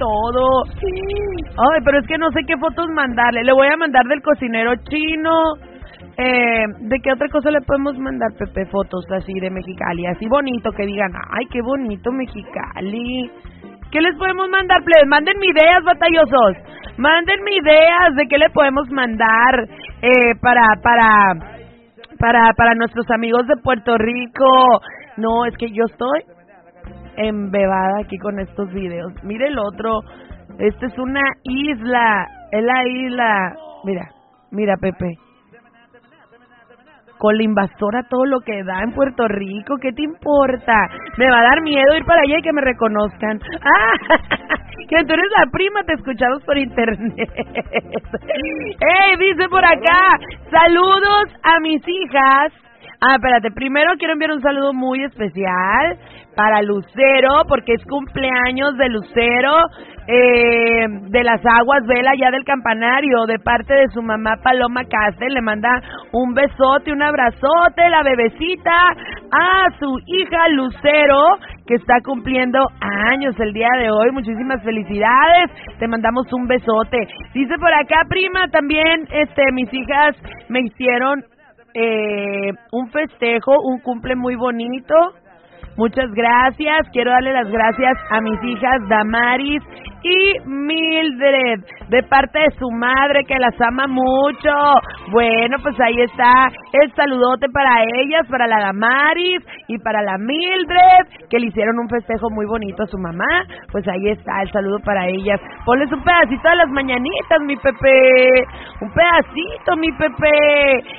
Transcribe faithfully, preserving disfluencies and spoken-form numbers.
todo. Ay, pero es que no sé qué fotos mandarle. Le voy a mandar del cocinero chino. Eh, ¿De qué otra cosa le podemos mandar, Pepe? Fotos así de Mexicali, así bonito, que digan, ay, qué bonito Mexicali. ¿Qué les podemos mandar, plebes? Mándenme ideas, batallosos. Mándenme ideas de qué le podemos mandar eh, para, para, para, para nuestros amigos de Puerto Rico. No, es que yo estoy embebada aquí con estos videos. Mire el otro. Esta es una isla. Es la isla. Mira, mira, Pepe. Con la invasora todo lo que da en Puerto Rico, ¿qué te importa? Me va a dar miedo ir para allá y que me reconozcan. ¡Ah! Que tú eres la prima, te escuchamos por internet. ¡Ey! Dice por acá, saludos a mis hijas. Ah, espérate, primero quiero enviar un saludo muy especial para Lucero, porque es cumpleaños de Lucero, eh, de las Aguas Vela, ya del campanario, de parte de su mamá Paloma Castel. Le manda un besote, un abrazote, la bebecita, a su hija Lucero, que está cumpliendo años el día de hoy. Muchísimas felicidades, te mandamos un besote. Dice por acá, prima, también este mis hijas me hicieron Eh, un festejo, un cumple muy bonito. Muchas gracias. Quiero darle las gracias a mis hijas Damaris y Mildred, de parte de su madre, que las ama mucho. Bueno, pues ahí está el saludote para ellas, para la Damaris y para la Mildred, que le hicieron un festejo muy bonito a su mamá. Pues ahí está el saludo para ellas. Ponles un pedacito de las mañanitas, mi Pepe. Un pedacito, mi Pepe.